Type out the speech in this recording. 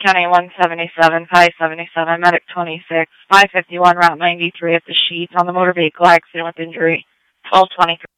County 177, 577, Medic 26, 551, Route 93 at the Sheets on the motor vehicle accident with injury, 1223.